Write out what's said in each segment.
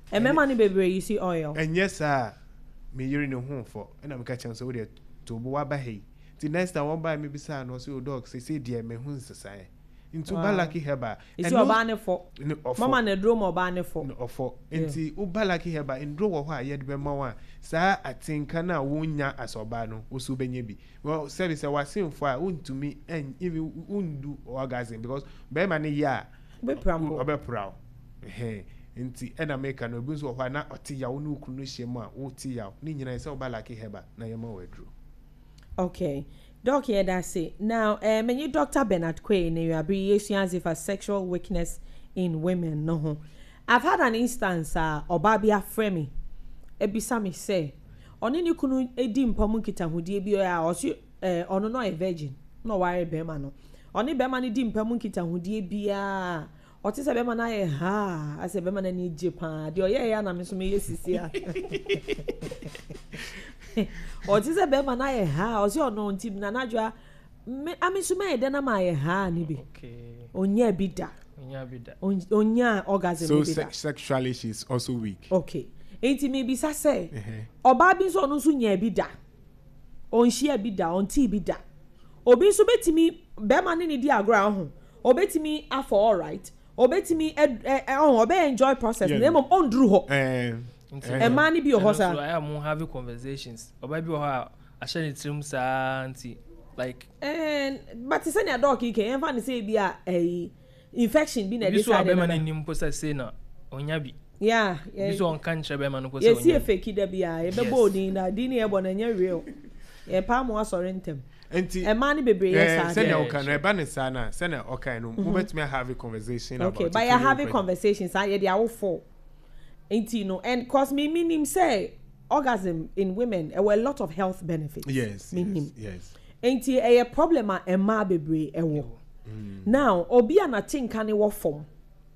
And me money baby you see oil. And yes sir, me you're in the home for and I'm catching so there to waba hey. The next time one buy me beside no so dog say dear me hun say. Into balaki heba. Is your banner for mama na drum or banner for no for enti ubalaki heba in draw wa yed be ma sa atinka na wonya asoba no wo so benye bi well service wasin for untumi and even undu orgasm because be ma ne ya be proud enti ena make no bi so hwa na oti ya wo no kunu hyem a wo ti ya ni nyina se ubalaki heba na yema wadru. Okay. Doc, yeah, that's it. Now, you Dr. Bernard Quay, you abbreviation for sexual weakness in women. No, I've had an instance. Obabia Fremi, Ebisami say, on any kunu edim pamunkita hudi ebia or ono no a virgin. No worry, Bemano. Only Bemani dim pamunkita hudi ebia. Or tis a Bemana ha, as a Bemana need Japan. Dio yeah, na misumi yesisia. Or tis a bema na ye ha or your known team nanajua amisume de na ma ye ha ni bi. Okay. Onya bida. Onya orgasm so bida. Sexually she's also weak. Okay. Enti me bisa say oba bi so no so nya bida. Onhia bida, onti bida. Obi so betimi bema ni di agra ho. Obetimi afọ all right. Obetimi obe enjoy process. Name on drew ho. Man be your horse. So I am having conversations. Or maybe I share it to him, like. But it's any dog. You can find say be a infection. Being a decided. This one be man say na onyabi. Yeah. This one can't share be man ko say. Yes, see fake there be a be body na dini e bona nya real. E pa mo asorentem. Enti man be bre yes. Say na okan e ba ne sana, say na okan no. We bet me have a conversation about. Okay, but you having conversations. I dey all four. Ain't you know, and cause me him say orgasm in women there were a lot of health benefits. Yes. Ain't a problem a ma bebre ewo. Now obi a na tinka ne wo form.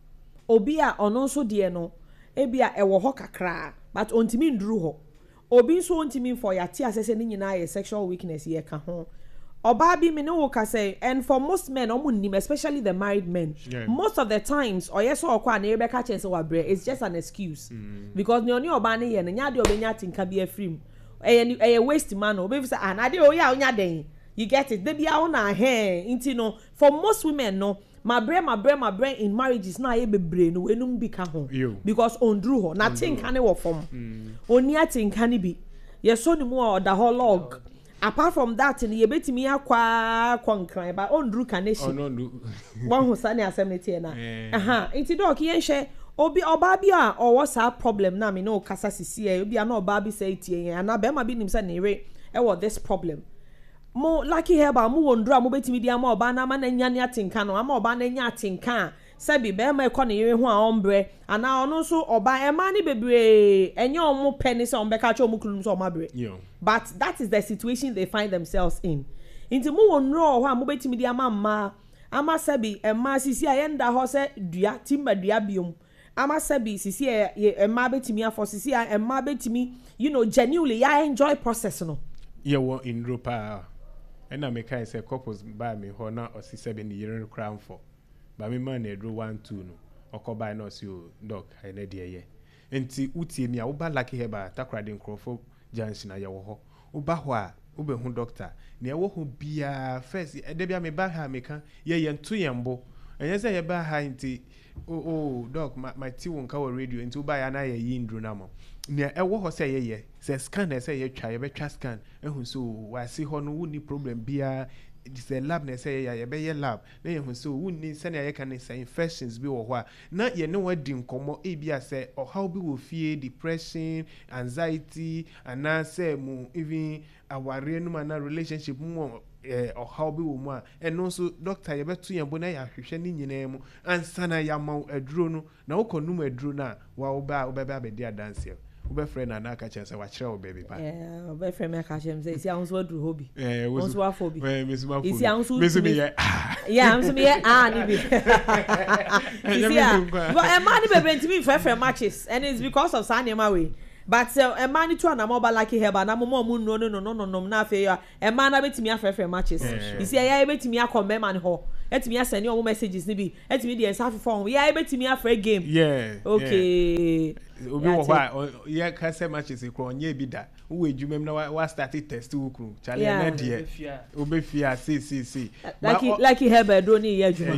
Obi a ono so de no ebia ewo ho kakra but ontimi ndru ho. Obi so ontimi for ya ti asese ni nyina ye sexual weakness ye ka ho. Oba bi me no ka say and for most men especially the married men most of the times or yes or kwa na Rebecca chance wa bre it's just an excuse because ni oni oba ne ye nya de obenya tinka bi afrim e waste man obi say na de o ya onya den you get it they be a na hair into no for most women no my brain in marriages na ye bebre no enum bi ka ho because on drew ho na tinka ne wo form oni atinka ne bi ye so ni mu o da ho log. Apart from that, in the betimi akwa kwankran ba ondru kaneshi. One who sani assembly na. Inti dog yen she obi oba bia or what's our problem na me no kasa sisi e obi ana oba bi say tie and na be ma bi nim say na re e what this problem. Mo lucky here ba mo wondru a mo betimi dia ma oba na ma na nya ne atinka no ama oba na nya atinka sabi be ma e ko na yere ho a ombre ana ono so oba e ma ni bebre enye omo penny say ombeka cha omo kulum so omabre. But that is the situation they find themselves in. Into mo wonro ho a mo betimi dia ma sabi e ma sisi ayenda ho se dua timba dua biom ama sabi sisi e ma betimi afo sisi e ma betimi genuinely ya enjoy process no. Wo in Europa and I make say couples buy me ho na o si 7 year crown for. Ba me man e do 1 2 no okoba na si o dog e na de ye enti utie mi a wo ba lucky heba takrade nkrofo jansin aye wo ho wo ba ho a wo be hu doctor na e wo ho bia first e de bia me ba ha me kan ye nto yembo enye say ye ba ha enti dog my ti won ka wo radio enti wo ba ya na ye yindru na mo na e wo ho say ye say scan na say ye twa ye be twa scan ehun so wa si ho no wo ni problem bia it's a lab na say ya be lab na ye so wonni sane ya kan say infections bi wo ho a na ye ne wadi nkomo e bia say or how bi wo fie depression anxiety and na say mu even aware no na relationship mu or how bi wo mu a eno so doctor ye beto ye bo na ya hwehwe ni nyina mu ansana ya ma aduro no na wo konum aduro na wa wo ba be adanse ube friend na aka chance wa kire baby pa ube friend me aka chance isi ahun so dru hobby was wa fobi mesuma isi ahun so mesuma ye I'm so me ni bi but a man be ntimi friend matches and it's because of Sanema way but a man to na mobile like heba na mo no na fe ya a man na betimi friend matches isi ya betimi akọ me man ho etimi asend your messages ni bi etimi dey ensa phone yeah betimi afra game okay obi wo hwa yeah ka say matches e kro onye bi da wo edwumem na wa start test wo kru chale na de obefia see like Herbert do ni edwuma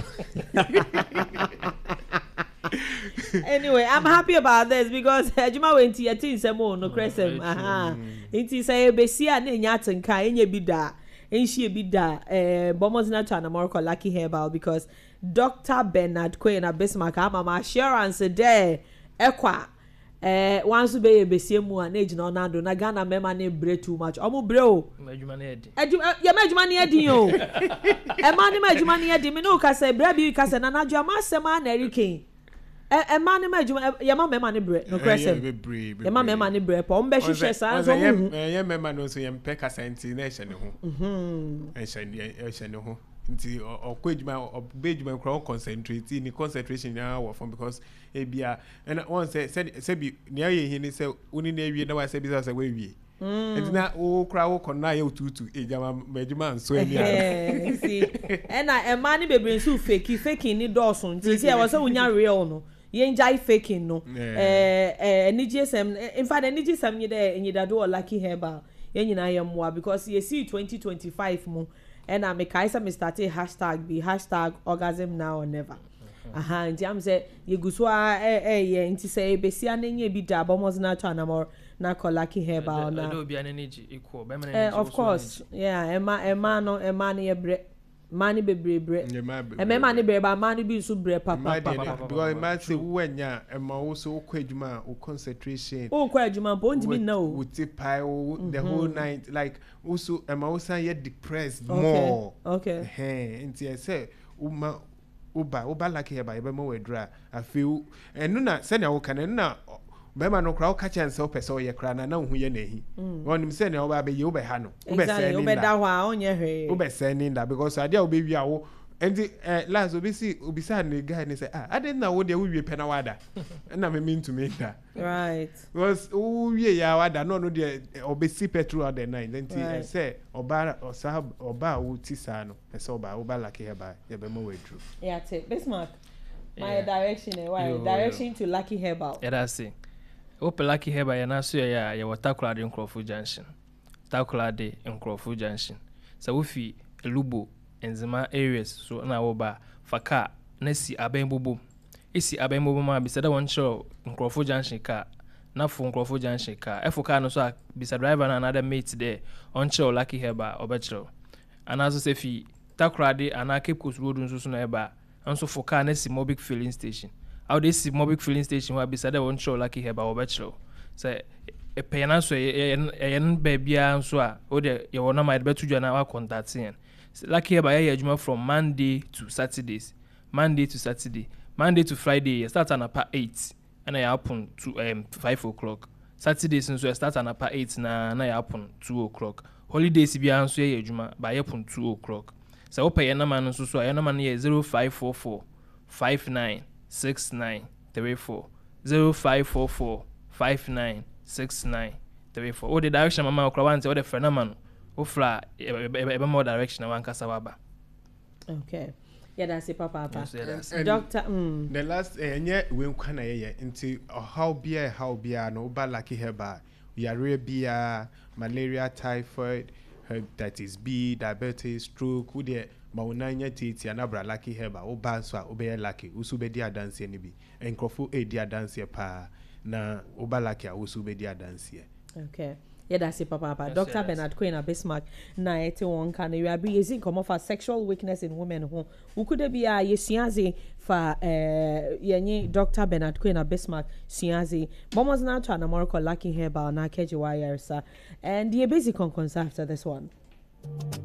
Anyway, I'm happy about this because Juma went to your team Samo no crescent. It is a besia ne nyatenka enye bida. Enshi bida bomos na to more Lucky Herbal because Dr. Bernard Queen at Bismarck mama assurance there ekwa once be besia mu an age no nando na Ghana mema ne bre too much. Omo bre o. Majuma ne edi. Ya majuma ne edi o. E ma ne majuma ne edi me no ka say bre bi ka say na najua ma sema na erikin. Man yama mema ne bre no crescent yama mema ne bre pa ombe hwehwe san so mema no so yem peka senti na ehye ne ho ehye ne ho nti okwedwuma obedwuma kro concentrate ni concentration na wo from because ebia and one say bi ne aye hi ni say uni na ewie na wa say bi say we wie nti na wo kra wo kona ye otutu ejama medwuma nso ani a see and man ne bebre nso fake ni dawson nti say wo say unya real no yenjai faking no NGSM in fact NGSM nye de nyidado or Lucky Herbal yenyina yemwa because you see 2025 mo and I make I me start hashtag orgasm now or never nti am say yeguswa ye nti say besia na nye bi da bomoz na to anamor na call Lucky Herbal na do bia na energy equal be of course yeah ema no ye bre mani bebre mema ne breba mani bi so bre papa because man say wanya ema wo so kwadwuma o concentration o kwadwuma bo ndimi na o wuti pai the whole night like also ema wo san ye depressed more okay nti I say uma oba Lucky Herbal be mo wedra I feel enu na se na wo kana na bema no kra o ka chance o pese o ye kra na hu ye na hi wonim se na o ba be ye o be ha no o be se ni da hwa onye hwe o be se ni da because ade o be wi awo enti last obi sa na guy ni say I didn't know what they will be pena wada na me mean to me da right because o wi ya wada no dey obesi petrol the night enti I say oba o ti sa no say oba Lucky Herbal ye be mo we true yeah take Bismarck my direction direction to Lucky Herbal yeah that's it Open Lucky Herbal ya na so ya Takoradi Nkrofo Junction. Takoradi Nkrofo Junction. So wofi Elubo enzima areas so na wo ba faka na si abenbobo. Esi abenbobo ma bisada won show Nkrofo Junction ka na fo Nkrofo Junction ka. Efo ka no so bisa driver na another mate there on show Lucky Herbal obechro. Anazo se fi Takoradi ana Cape Coast Road nso so na eba. Anso fo ka na si Mobic filling station. How they see Mobic filling station where beside one show Lucky Herbal obechro say e payana so yen babia so a o de ye wona my betu dwa na wa contact yen Lucky Herbal ye adwuma from Monday to Saturday Monday to Friday you start at 8 and you open to 5 o'clock Saturdays so you start at 8 na you open 2 o'clock holidays bia so ye adwuma ba ye open 2 o'clock so o pay na man so so ye na man ye 0544 596934 0544 596934 o the direction mama okra wante o the phenomenon o fla e more direction wan kasa waba okay yeah that's it papa yes, doctor the last enye we nkwana ye nti how bia no ba Lucky Herbal yare bia malaria typhoid hepatitis B diabetes stroke wo de maunanya titi anabra Lucky Herbal o ba so a obey lucky usu be di adanse ni bi enkrofo e di adanse pa na o ba lucky a usu be di adanse okay yeah that's it papa Dr. Bernard Queen at Bismarck na eti won kan we are using come for sexual weakness in women who could be a yesiaze for yenye Dr. Bernard Queen at Bismarck siaze momos na to na more Lucky Herbal na keji wire sir and the basic on after this one